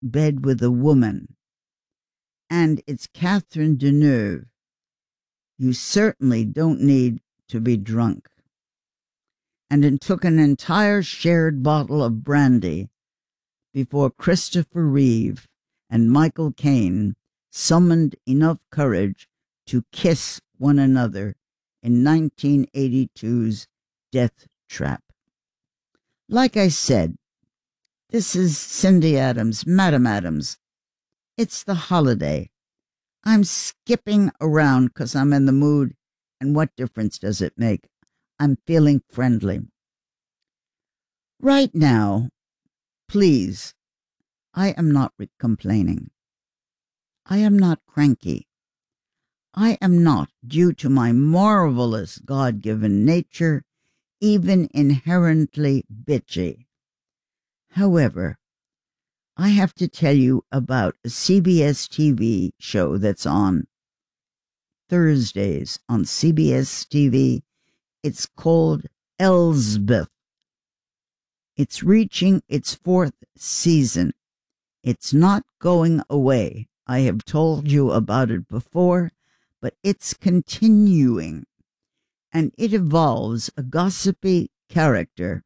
bed with a woman, and it's Catherine Deneuve, you certainly don't need to be drunk. And it took an entire shared bottle of brandy before Christopher Reeve and Michael Caine summoned enough courage to kiss one another in 1982's Death Trap. Like I said, this is Cindy Adams, Madam Adams. It's the holiday. I'm skipping around because I'm in the mood, and what difference does it make? I'm feeling friendly. Right now, please, I am not complaining. I am not cranky. I am not, due to my marvelous God-given nature, even inherently bitchy. However, I have to tell you about a CBS TV show that's on Thursdays on CBS TV. It's called Elsbeth. It's reaching its 4th season. It's not going away. I have told you about it before, but it's continuing. And it involves a gossipy character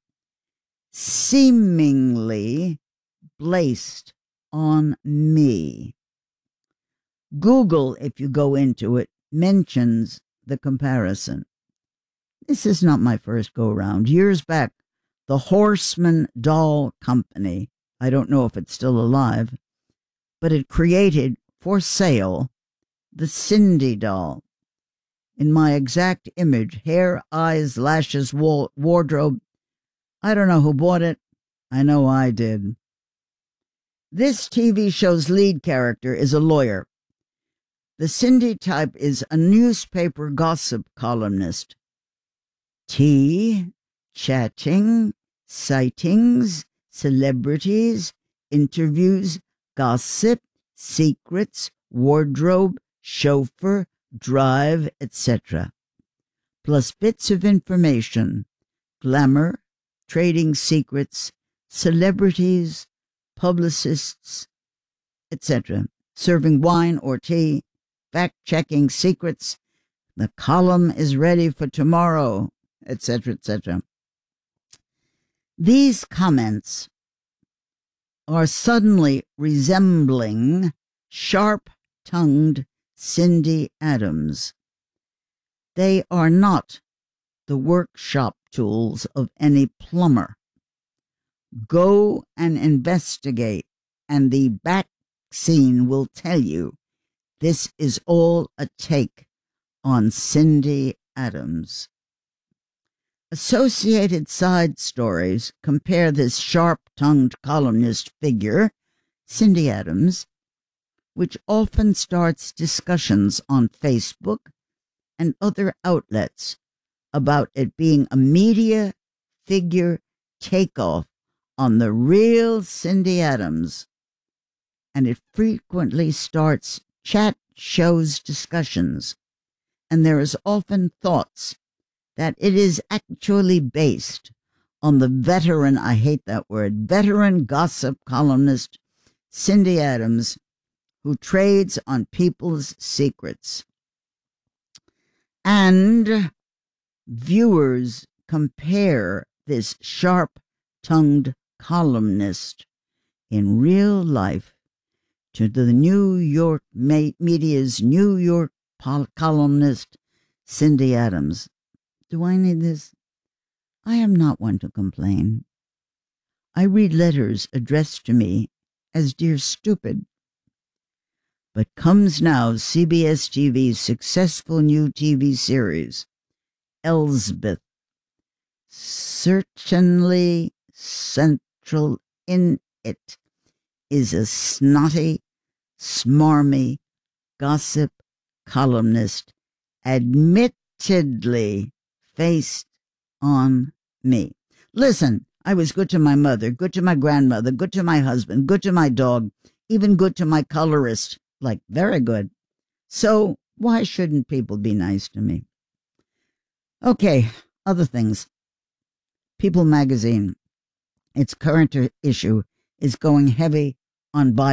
seemingly placed on me. Google, if you go into it, mentions the comparison. This is not my first go-round. Years back, the Horseman Doll Company, I don't know if it's still alive, but it created for sale the Cindy doll. In my exact image, hair, eyes, lashes, wardrobe. I don't know who bought it. I know I did. This TV show's lead character is a lawyer. The Cindy type is a newspaper gossip columnist. Tea, chatting, sightings, celebrities, interviews, gossip, secrets, wardrobe, chauffeur, drive, etc. Plus bits of information, glamour, trading secrets, celebrities, publicists, etc. Serving wine or tea, fact-checking secrets. The column is ready for tomorrow, etc., etc. These comments are suddenly resembling sharp-tongued Cindy Adams. They are not the workshop tools of any plumber. Go and investigate, and the back scene will tell you this is all a take on Cindy Adams. Associated Side Stories compare this sharp-tongued columnist figure, Cindy Adams, which often starts discussions on Facebook and other outlets about it being a media figure takeoff on the real Cindy Adams, and it frequently starts chat shows discussions, and there is often thoughts that it is actually based on the veteran, I hate that word, veteran gossip columnist Cindy Adams, who trades on people's secrets. And viewers compare this sharp-tongued columnist in real life to the New York media's New York columnist Cindy Adams. Do I need this? I am not one to complain. I read letters addressed to me as Dear Stupid. But comes now CBS TV's successful new TV series, Elsbeth. Certainly central in it is a snotty, smarmy gossip columnist, admittedly faced on me. Listen, I was good to my mother, good to my grandmother, good to my husband, good to my dog, even good to my colorist, like very good. So why shouldn't people be nice to me? Okay, other things. People magazine, its current issue, is going heavy on Bible